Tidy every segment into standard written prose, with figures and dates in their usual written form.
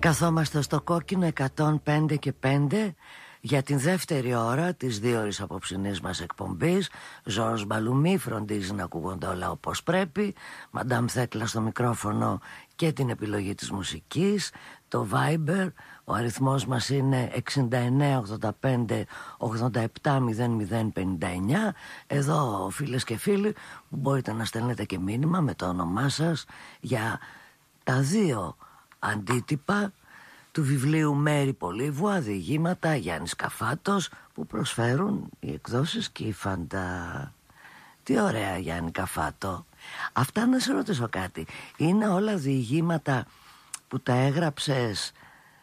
Καθόμαστε στο κόκκινο 105 και 5 για την δεύτερη ώρα της 2ωρης απόψινής μας εκπομπής. Ζόρος Μπαλουμί φροντίζει να ακούγονται όλα όπως πρέπει. Μαντάμ Θέκλα στο μικρόφωνο και την επιλογή της μουσικής. Το Viber, ο αριθμός μας είναι 6985 870059. Εδώ φίλες και φίλοι που μπορείτε να στέλνετε και μήνυμα με το όνομά σας για τα δύο αντίτυπα του βιβλίου Μέρη Πολύβου, Διηγήματα Γιάννης Καφάτος, που προσφέρουν οι εκδόσεις Κύφαντα. Τι ωραία, Γιάννη Καφάτο. Αυτά, να σε ρωτήσω κάτι, είναι όλα διηγήματα που τα έγραψες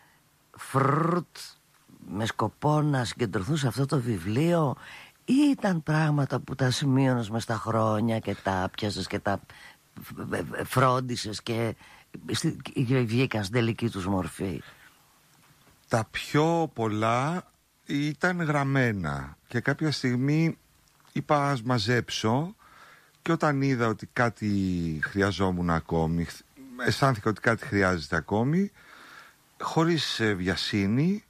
με σκοπό να συγκεντρωθούν σε αυτό το βιβλίο, ή ήταν πράγματα που τα σημείωνες μες στα χρόνια και τα πιάσες και τα φρόντισες και βγήκαν στην τελική τους μορφή? Τα πιο πολλά ήταν γραμμένα και κάποια στιγμή είπα ας μαζέψω, και όταν είδα ότι κάτι χρειαζόμουν ακόμη, αισθάνθηκα ότι κάτι χρειάζεται ακόμη, χωρίς βιασύνη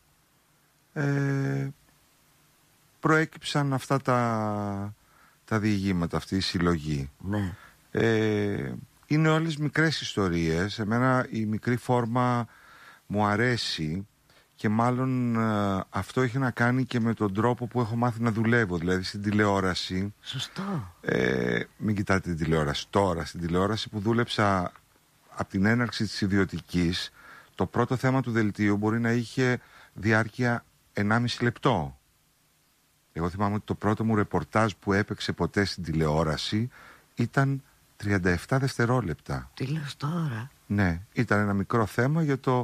προέκυψαν αυτά τα διηγήματα, αυτή η συλλογή. Ναι. Είναι όλες μικρές ιστορίες. Εμένα η μικρή φόρμα μου αρέσει και μάλλον αυτό έχει να κάνει και με τον τρόπο που έχω μάθει να δουλεύω, δηλαδή στην τηλεόραση. Σωστό. Μην κοιτάτε την τηλεόραση τώρα. Στην τηλεόραση που δούλεψα από την έναρξη της ιδιωτικής, το πρώτο θέμα του δελτίου μπορεί να είχε διάρκεια 1,5 λεπτό. Εγώ θυμάμαι ότι το πρώτο μου ρεπορτάζ που έπαιξε ποτέ στην τηλεόραση ήταν 37 δευτερόλεπτα. Τι λες τώρα? Ναι, ήταν ένα μικρό θέμα για το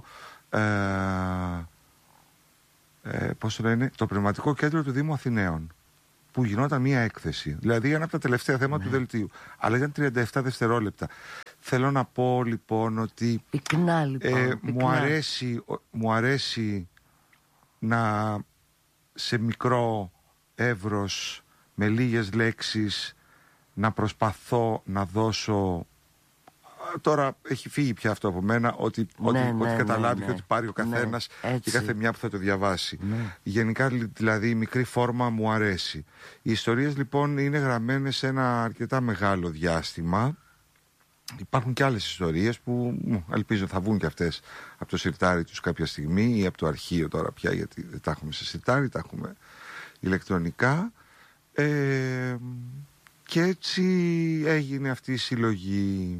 πώς το λένε, το Πνευματικό Κέντρο του Δήμου Αθηναίων, που γινόταν μία έκθεση. Δηλαδή ένα από τα τελευταία θέματα του δελτίου. Αλλά ήταν 37 δευτερόλεπτα. Θέλω να πω λοιπόν ότι πυκνά, λοιπόν, μου αρέσει να σε μικρό εύρος, με λίγες λέξεις, να προσπαθώ να δώσω. Τώρα έχει φύγει πια αυτό από μένα, ότι καταλάβει και ότι πάρει ο καθένας και κάθε μια που θα το διαβάσει. Γενικά δηλαδή η μικρή φόρμα μου αρέσει. Οι ιστορίες λοιπόν είναι γραμμένες σε ένα αρκετά μεγάλο διάστημα. Υπάρχουν και άλλες ιστορίες που ελπίζω θα βγουν και αυτές από το συρτάρι τους κάποια στιγμή, ή από το αρχείο τώρα πια, γιατί δεν τα έχουμε σε συρτάρι, τα έχουμε ηλεκτρονικά. Και έτσι έγινε αυτή η συλλογή.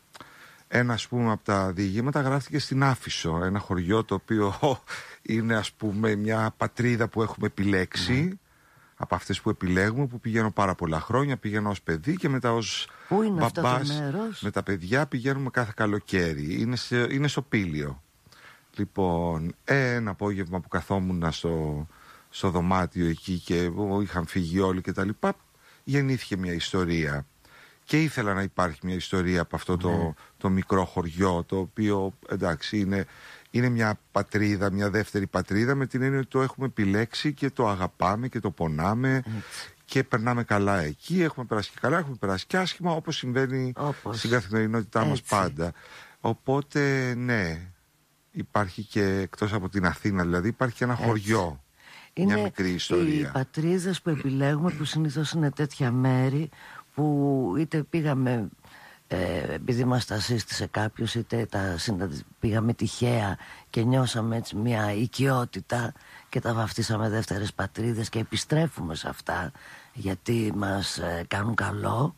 Ένα, ας πούμε, από τα διηγήματα γράφτηκε στην Άφησο, ένα χωριό το οποίο είναι, ας πούμε, μια πατρίδα που έχουμε επιλέξει, από αυτές που επιλέγουμε, που πηγαίνω πάρα πολλά χρόνια. Πηγαίνω ως παιδί και μετά ως μπαμπάς με τα παιδιά πηγαίνουμε κάθε καλοκαίρι. Είναι στο Πήλιο. Λοιπόν, ένα απόγευμα που καθόμουν στο δωμάτιο εκεί και είχαν φύγει όλοι και τα λοιπά, γεννήθηκε μια ιστορία. Και ήθελα να υπάρχει μια ιστορία από αυτό το μικρό χωριό, το οποίο, εντάξει, είναι μια πατρίδα, μια δεύτερη πατρίδα, με την έννοια ότι το έχουμε επιλέξει και το αγαπάμε και το πονάμε και περνάμε καλά εκεί. Έχουμε περάσει και καλά, έχουμε περάσει και άσχημα, όπως συμβαίνει στην καθημερινότητά μας πάντα. Οπότε, ναι, υπάρχει και εκτός από την Αθήνα, δηλαδή υπάρχει και ένα χωριό. Είναι μια μικρή ιστορία. Οι πατρίδες που επιλέγουμε, που συνήθως είναι τέτοια μέρη που είτε πήγαμε επειδή μας τα σύστησε κάποιος, είτε πήγαμε τυχαία και νιώσαμε έτσι μια οικειότητα και τα βαφτίσαμε δεύτερες πατρίδες και επιστρέφουμε σε αυτά γιατί μας κάνουν καλό.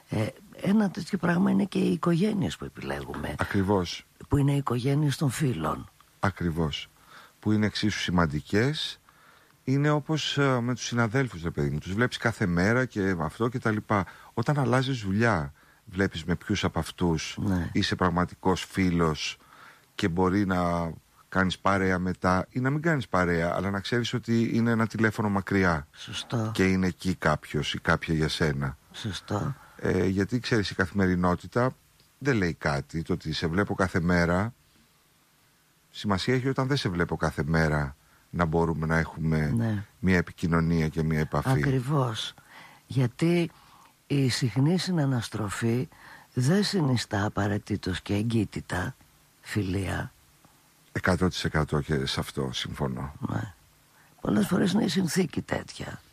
Ένα τέτοιο πράγμα είναι και οι οικογένειες που επιλέγουμε. Ακριβώς. Που είναι οι οικογένειες των φίλων. Ακριβώς. Που είναι εξίσου σημαντικές. Είναι όπως με τους συναδέλφους, ρε παιδί μου. Τους βλέπεις κάθε μέρα και αυτό και τα λοιπά. Όταν αλλάζεις δουλειά, βλέπεις με ποιους από αυτούς είσαι πραγματικός φίλος και μπορεί να κάνεις παρέα μετά ή να μην κάνεις παρέα, αλλά να ξέρεις ότι είναι ένα τηλέφωνο μακριά. Σωστό. Και είναι εκεί κάποιος ή κάποια για σένα. Σωστό. Γιατί ξέρεις, η καθημερινότητα δεν λέει κάτι. Το ότι σε βλέπω κάθε μέρα, σημασία έχει όταν δεν σε βλέπω κάθε μέρα να μπορούμε να έχουμε μια επικοινωνία και μια επαφή. Ακριβώς. Γιατί η συχνή συναναστροφή δεν συνιστά απαραίτητος και εγκύτητα φιλία. 100% και σε αυτό συμφωνώ. Ναι. Πολλές φορές είναι η συνθήκη τέτοια.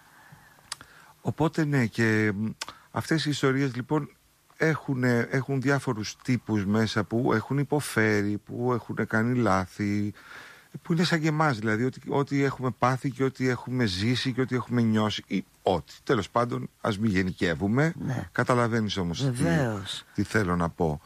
Οπότε ναι, και αυτές οι ιστορίες λοιπόν έχουν διάφορους τύπους μέσα που έχουν υποφέρει, που έχουν κάνει λάθη, που είναι σαν και εμάς, δηλαδή ό,τι έχουμε πάθει και ό,τι έχουμε ζήσει και ό,τι έχουμε νιώσει ή ό,τι. Τέλος πάντων, ας μην γενικεύουμε. Ναι. Καταλαβαίνεις όμως τι θέλω να πω.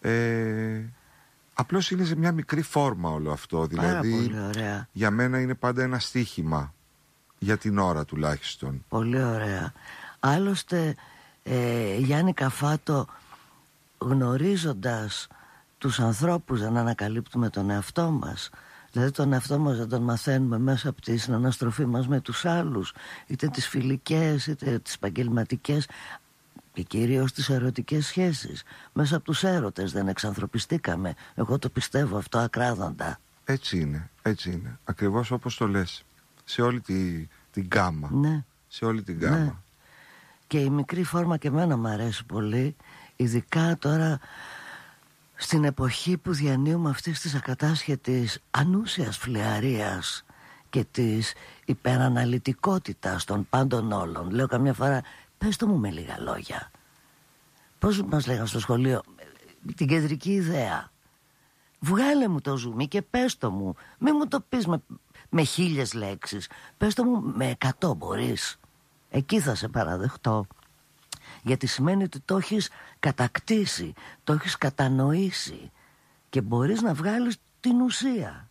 Απλώς είναι σε μια μικρή φόρμα όλο αυτό. Δηλαδή, πολύ ωραία. Για μένα είναι πάντα ένα στοίχημα. Για την ώρα τουλάχιστον. Πολύ ωραία. Άλλωστε, Γιάννη Καφάτο, γνωρίζοντας τους ανθρώπους, δεν ανακαλύπτουμε τον εαυτό μας. Δηλαδή τον εαυτό μας δεν τον μαθαίνουμε μέσα από τη συναναστροφή μας με τους άλλους, είτε τις φιλικές είτε τις επαγγελματικές και κυρίως τις ερωτικές σχέσεις. Μέσα από τους έρωτες δεν εξανθρωπιστήκαμε. Εγώ το πιστεύω αυτό ακράδαντα. Έτσι είναι, έτσι είναι. Ακριβώς όπως το λες. Σε όλη την γκάμα. Ναι. Σε όλη την γκάμα. Ναι. Και η μικρή φόρμα και εμένα μου αρέσει πολύ, ειδικά τώρα στην εποχή που διανύουμε αυτής της ακατάσχετης ανούσιας φλιαρίας και της υπεραναλυτικότητας των πάντων όλων. Λέω καμιά φορά, πες το μου με λίγα λόγια. Πώς μας λέγαν στο σχολείο, την κεντρική ιδέα. Βγάλε μου το ζουμί και πες το μου. Μη μου το πεις με 1000 λέξεις. Πες το μου με 100 μπορείς. Εκεί θα σε παραδεχτώ. Γιατί σημαίνει ότι το έχεις κατακτήσει, το έχεις κατανοήσει και μπορείς να βγάλεις την ουσία.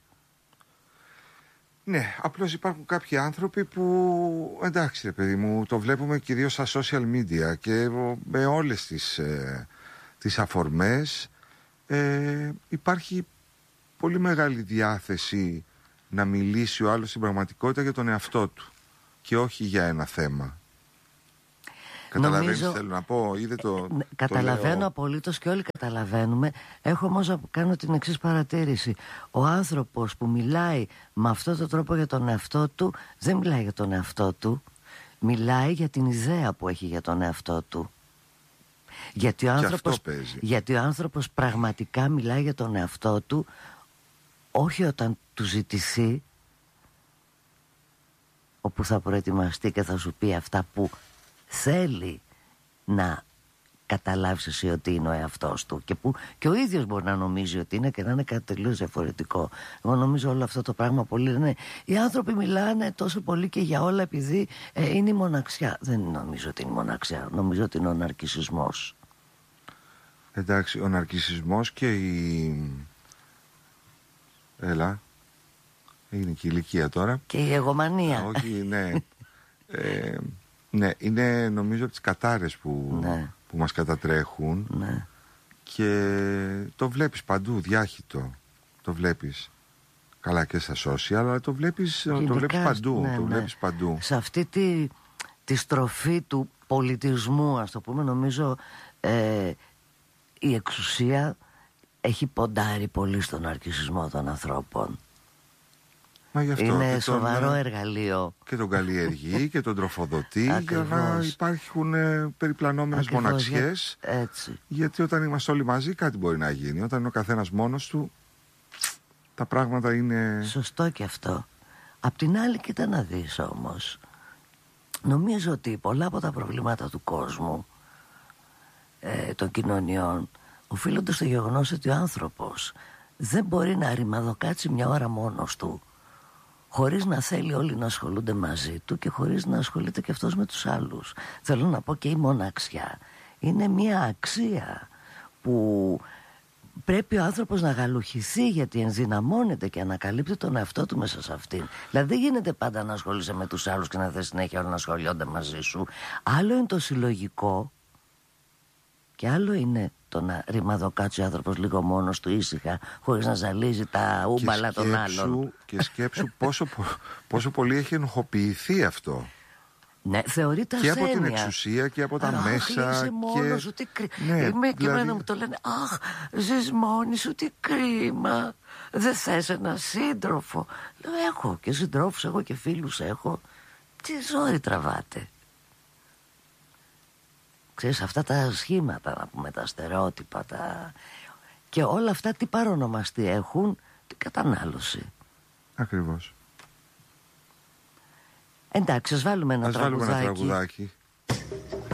Ναι, απλώς υπάρχουν κάποιοι άνθρωποι που, εντάξει ρε παιδί μου, το βλέπουμε κυρίως στα social media και με όλες τις αφορμές υπάρχει πολύ μεγάλη διάθεση να μιλήσει ο άλλος στην πραγματικότητα για τον εαυτό του και όχι για ένα θέμα. Καταλαβαίνεις τι θέλω να πω? Καταλαβαίνω απολύτως και όλοι καταλαβαίνουμε. Έχω όμως να κάνω την εξής παρατήρηση. Ο άνθρωπος που μιλάει με αυτόν τον τρόπο για τον εαυτό του δεν μιλάει για τον εαυτό του. Μιλάει για την ιδέα που έχει για τον εαυτό του. Γιατί ο άνθρωπος πραγματικά μιλάει για τον εαυτό του όχι όταν του ζητηθεί, όπου θα προετοιμαστεί και θα σου πει αυτά που θέλει να καταλάβεις εσύ ότι είναι ο εαυτός του και που και ο ίδιος μπορεί να νομίζει ότι είναι και να είναι κάτι τελείως διαφορετικό. Εγώ νομίζω όλο αυτό το πράγμα πολύ είναι. Οι άνθρωποι μιλάνε τόσο πολύ και για όλα επειδή είναι η μοναξιά. Δεν νομίζω ότι είναι η μοναξιά. Νομίζω ότι είναι ο ναρκισσισμός. Εντάξει, ο ναρκισσισμός και Έλα. Είναι και η ηλικία τώρα. Και η εγωμανία. Όχι, ναι. Ναι, είναι νομίζω τις κατάρες που μας κατατρέχουν. Ναι. Και το βλέπεις παντού, διάχυτο. Το βλέπεις. Καλά και στα social, αλλά το βλέπεις παντού. Ναι, το βλέπεις παντού. Σε αυτή τη στροφή του πολιτισμού, ας το πούμε, νομίζω η εξουσία έχει ποντάρει πολύ στον ναρκισσισμό των ανθρώπων. Μα γι' αυτό είναι σοβαρό εργαλείο. Και τον καλλιεργεί και τον τροφοδοτεί για να υπάρχουν περιπλανόμενες μοναξιές. Έτσι. Γιατί όταν είμαστε όλοι μαζί κάτι μπορεί να γίνει. Όταν είναι ο καθένας μόνος του, τα πράγματα είναι... Σωστό και αυτό. Απ' την άλλη, κοίτα να δεις όμως. Νομίζω ότι πολλά από τα προβλήματα του κόσμου, των κοινωνιών, οφείλονται στο γεγονός ότι ο άνθρωπος δεν μπορεί να ρημαδοκάτσει μια ώρα μόνος του, χωρίς να θέλει όλοι να ασχολούνται μαζί του και χωρίς να ασχολείται και αυτός με τους άλλους. Θέλω να πω και η μοναξιά είναι μια αξία που πρέπει ο άνθρωπος να γαλουχηθεί, γιατί ενδυναμώνεται και ανακαλύπτει τον εαυτό του μέσα σε αυτήν. Δηλαδή δεν γίνεται πάντα να ασχολείσαι με τους άλλους και να θες συνέχεια όλοι να ασχολιόνται μαζί σου. Άλλο είναι το συλλογικό και άλλο είναι το να ρημαδοκάτσει ο άνθρωπος λίγο μόνος του ήσυχα, χωρίς να ζαλίζει τα ούμπαλα των άλλων. Και σκέψου πόσο πολύ έχει ενοχοποιηθεί αυτό. Ναι, θεωρείται και ασθένεια. Από την εξουσία και από τα μέσα. Είσαι μόνος σου, τι κρίμα. Είμαι και εμένα μου το λένε. Αχ, ζεις μόνη σου, τι κρίμα. Δεν θες ένα σύντροφο? Λέω, έχω και συντρόφους, έχω και φίλους έχω. Τι ζόρι τραβάτε? Ξέρεις, αυτά τα σχήματα, να πούμε, τα στερεότυπα και όλα αυτά τι παρονομαστή έχουν? την κατανάλωση. Ακριβώς. Εντάξει, ας βάλουμε ένα Ας βάλουμε ένα τραγουδάκι. τραγουδάκι.